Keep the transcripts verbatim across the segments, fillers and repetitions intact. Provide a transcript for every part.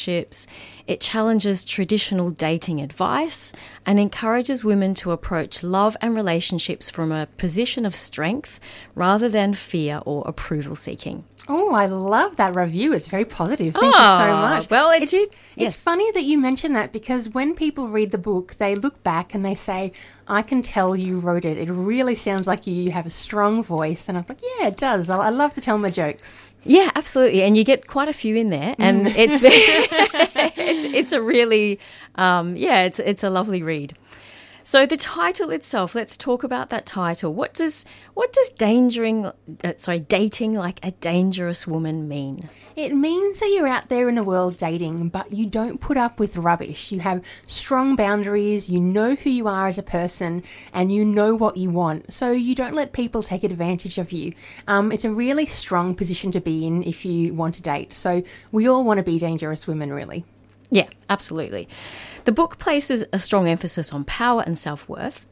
It challenges traditional dating advice and encourages women to approach love and relationships from a position of strength rather than fear or approval seeking. Oh, I love that review. It's very positive. Thank oh, you so much. Well, it it's, did. It's yes. funny that you mention that because when people read the book, they look back and they say, I can tell you wrote it. It really sounds like you, you have a strong voice. And I'm like, yeah, it does. I, I love to tell my jokes. Yeah, absolutely. And you get quite a few in there. And mm. it's, it's it's a really, um, yeah, it's it's a lovely read. So the title itself, let's talk about that title. What does what does dangering, uh, sorry, dating like a dangerous woman mean? It means that you're out there in the world dating, but you don't put up with rubbish. You have strong boundaries, you know who you are as a person, and you know what you want. So you don't let people take advantage of you. Um, it's a really strong position to be in if you want to date. So we all want to be dangerous women, really. Yeah, absolutely. The book places a strong emphasis on power and self-worth.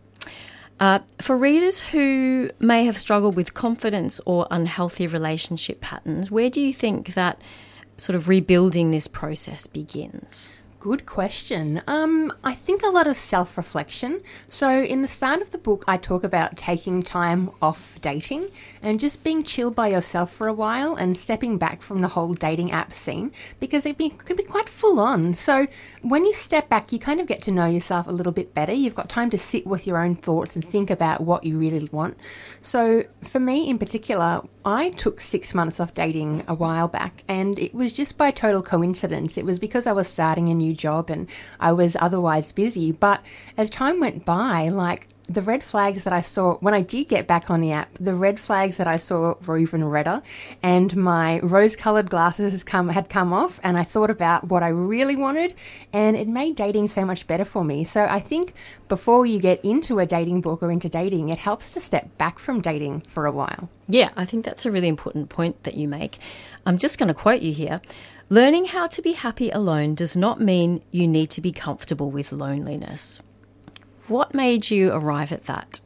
Uh, for readers who may have struggled with confidence or unhealthy relationship patterns, where do you think that sort of rebuilding this process begins? Good question. Um, I think a lot of self-reflection. So in the start of the book, I talk about taking time off dating and just being chill by yourself for a while and stepping back from the whole dating app scene because it be, can be quite full on. So when you step back, you kind of get to know yourself a little bit better. You've got time to sit with your own thoughts and think about what you really want. So for me in particular, I took six months off dating a while back and it was just by total coincidence. It was because I was starting a new job and I was otherwise busy. But as time went by, like the red flags that I saw when I did get back on the app, the red flags that I saw were even redder and my rose-coloured glasses has come, had come off and I thought about what I really wanted and it made dating so much better for me. So I think before you get into a dating book or into dating, it helps to step back from dating for a while. Yeah, I think that's a really important point that you make. I'm just going to quote you here. Learning how to be happy alone does not mean you need to be comfortable with loneliness. What made you arrive at that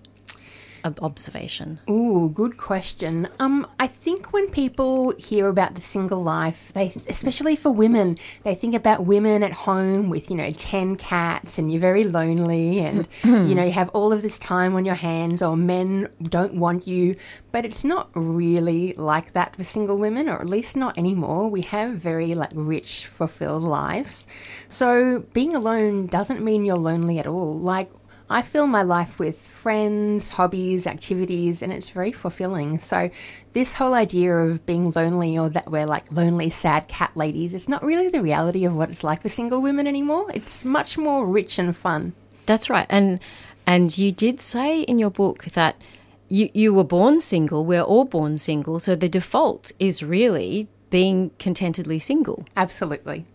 observation? Ooh, good question. Um, I think when people hear about the single life, they, especially for women, they think about women at home with, you know, ten cats and you're very lonely and, you know, you have all of this time on your hands or men don't want you. But it's not really like that for single women, or at least not anymore. We have very like rich, fulfilled lives. So being alone doesn't mean you're lonely at all. Like, I fill my life with friends, hobbies, activities, and it's very fulfilling. So this whole idea of being lonely or that we're like lonely, sad cat ladies, it's not really the reality of what it's like for single women anymore. It's much more rich and fun. That's right. And and you did say in your book that you, you were born single. We're all born single. So the default is really being contentedly single. Absolutely.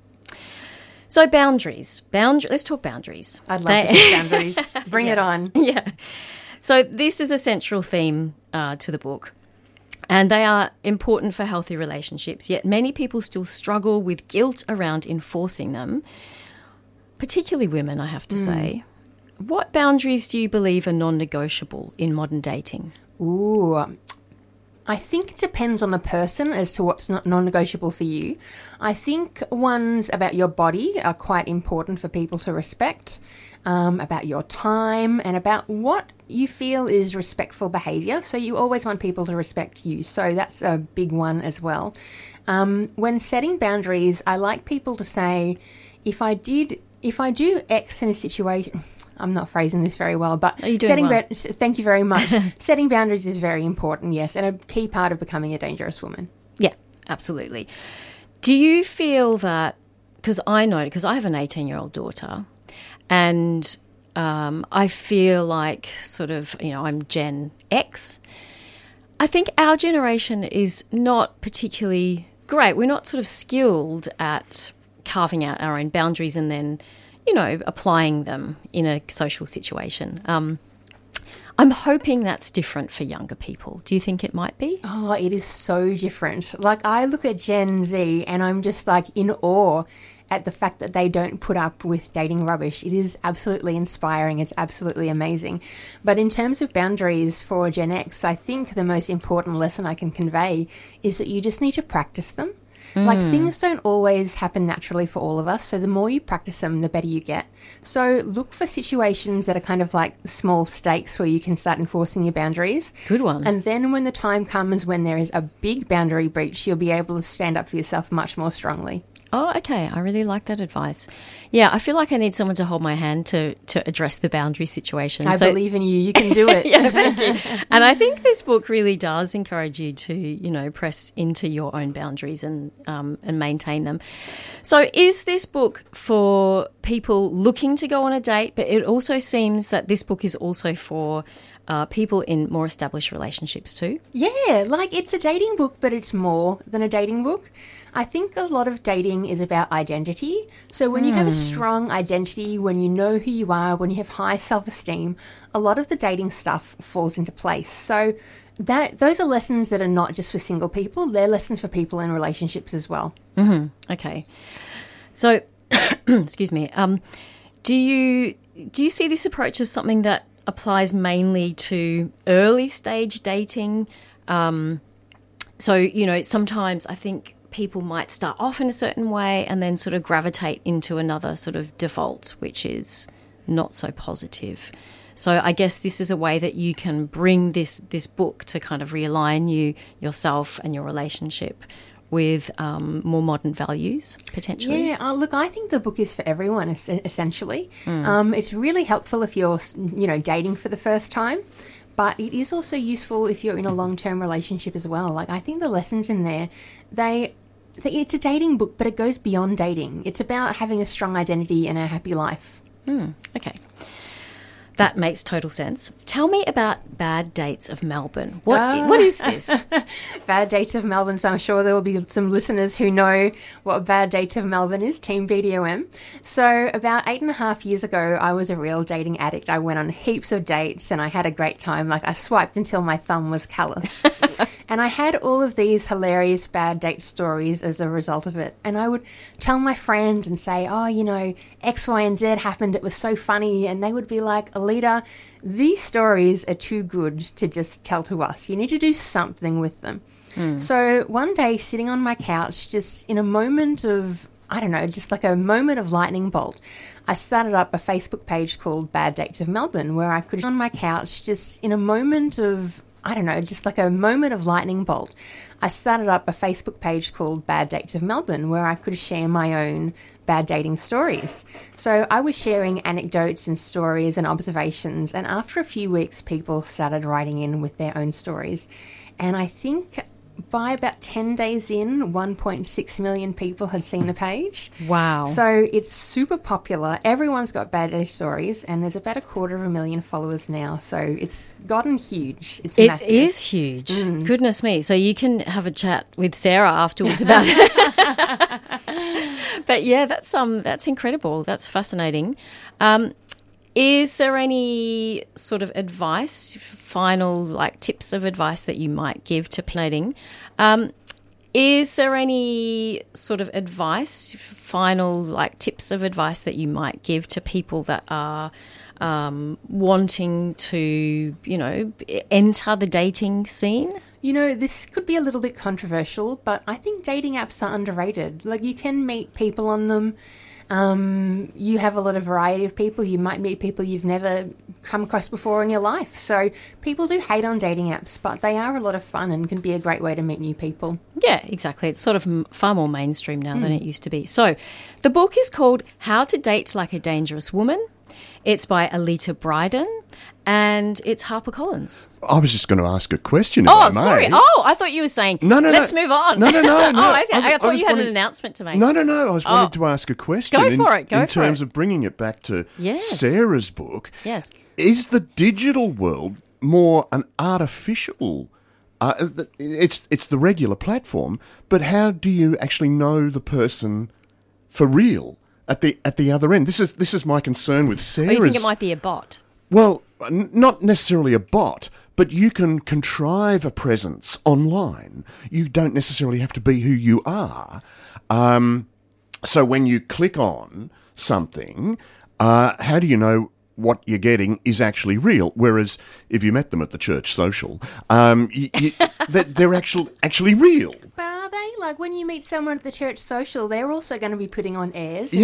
So boundaries. Bound- let's talk boundaries. I'd love they- to talk boundaries. Bring yeah. it on. Yeah. So this is a central theme uh, to the book. And they are important for healthy relationships, yet many people still struggle with guilt around enforcing them, particularly women, I have to mm. say. What boundaries do you believe are non-negotiable in modern dating? Ooh, I think it depends on the person as to what's not non-negotiable for you. I think ones about your body are quite important for people to respect, um, about your time and about what you feel is respectful behaviour. So you always want people to respect you. So that's a big one as well. Um, when setting boundaries, I like people to say, if I did, if I do X in a situation... I'm not phrasing this very well, but setting well. ba- thank you very much. Setting boundaries is very important, yes, and a key part of becoming a dangerous woman. Yeah, absolutely. Do you feel that, because I know, because I have an eighteen-year-old daughter, and um, I feel like sort of, you know, I'm Gen X. I think our generation is not particularly great. We're not sort of skilled at carving out our own boundaries and then, you know, applying them in a social situation. Um, I'm hoping that's different for younger people. Do you think it might be? Oh, it is so different. Like, I look at Gen Z and I'm just like in awe at the fact that they don't put up with dating rubbish. It is absolutely inspiring. It's absolutely amazing. But in terms of boundaries for Gen X, I think the most important lesson I can convey is that you just need to practice them. Mm. Like, things don't always happen naturally for all of us, so the more you practice them, the better you get. So look for situations that are kind of like small stakes where you can start enforcing your boundaries. Good one. And then when the time comes when there is a big boundary breach, you'll be able to stand up for yourself much more strongly. Oh, okay. I really like that advice. Yeah, I feel like I need someone to hold my hand to, to address the boundary situation. I so, believe in you. You can do it. Yeah, thank you. And I think this book really does encourage you to, you know, press into your own boundaries and um, and maintain them. So is this book for people looking to go on a date, but it also seems that this book is also for Uh, people in more established relationships too? Yeah, like it's a dating book, but it's more than a dating book. I think a lot of dating is about identity. So when mm. you have a strong identity, when you know who you are, when you have high self-esteem, a lot of the dating stuff falls into place. So that those are lessons that are not just for single people. They're lessons for people in relationships as well. Mm-hmm. Okay. So, excuse me. Um, do you do you see this approach as something that applies mainly to early stage dating? Um, so, you know, sometimes I think people might start off in a certain way and then sort of gravitate into another sort of default, which is not so positive. So I guess this is a way that you can bring this, this book to kind of realign you, yourself and your relationship with um, more modern values, potentially. Yeah, uh, look, I think the book is for everyone, es- essentially. Mm. Um, it's really helpful if you're, you know, dating for the first time, but it is also useful if you're in a long-term relationship as well. Like, I think the lessons in there, they, they it's a dating book, but it goes beyond dating. It's about having a strong identity and a happy life. Mm, okay. That makes total sense. Tell me about Bad Dates of Melbourne. What uh, what is this? Bad Dates of Melbourne. So I'm sure there will be some listeners who know what Bad Dates of Melbourne is, Team B D O M. So about eight and a half years ago, I was a real dating addict. I went on heaps of dates and I had a great time. Like, I swiped until my thumb was calloused. And I had all of these hilarious bad date stories as a result of it. And I would tell my friends and say, oh, you know, X, Y, and Z happened. It was so funny. And they would be like, Alita, these stories are too good to just tell to us. You need to do something with them. Mm. So one day, sitting on my couch, just in a moment of, I don't know, just like a moment of lightning bolt, I started up a Facebook page called Bad Dates of Melbourne, where I could, on my couch, just in a moment of, I don't know, just like a moment of lightning bolt, I started up a Facebook page called Bad Dates of Melbourne, where I could share my own bad dating stories. So I was sharing anecdotes and stories and observations, and after a few weeks, people started writing in with their own stories. And I think by about ten days in, one point six million people had seen the page. Wow. So it's super popular. Everyone's got bad day stories, and there's about a quarter of a million followers now. So it's gotten huge. It's it massive. It is huge. Mm. Goodness me. So you can have a chat with Sarah afterwards about it. But yeah, that's um that's incredible. That's fascinating. Um, is there any sort of advice, final like tips of advice that you might give to dating? Um, is there any sort of advice, final like tips of advice that you might give to people that are um, wanting to, you know, enter the dating scene? You know, this could be a little bit controversial, but I think dating apps are underrated. Like, you can meet people on them. Um, you have a lot of variety of people. You might meet people you've never come across before in your life. So people do hate on dating apps, but they are a lot of fun and can be a great way to meet new people. Yeah, exactly. It's sort of m- far more mainstream now mm. than it used to be. So the book is called How to Date Like a Dangerous Woman. It's by Alita Bryden, and it's HarperCollins. I was just going to ask a question, if Oh, I may. sorry. Oh, I thought you were saying, no, no, let's no. move on. No, no, no. no. oh, I, th- I, I thought I you had wanting, an announcement to make. No, no, no. I was oh. wanting to ask a question. Go in, for it. Go in for terms it. of bringing it back to yes. Sarah's book. Yes. Is the digital world more an artificial... Uh, it's it's the regular platform, but how do you actually know the person for real at the at the other end? This is this is my concern with Sarah's... Oh, you think it might be a bot? Well, n- not necessarily a bot, but you can contrive a presence online. You don't necessarily have to be who you are. Um, so when you click on something, uh, how do you know what you're getting is actually real? Whereas if you met them at the church social, um, you, you, they're, they're actually actually real. But are are they? Like when you meet someone at the church social, they're also going to be putting on airs. Yeah,